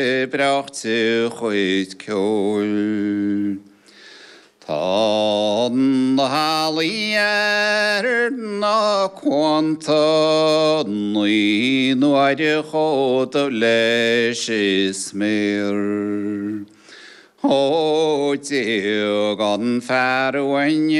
bracht zu goed kjol. Tan halier na quanta nui nuare chod of leshes mer. O, Diog on Farwen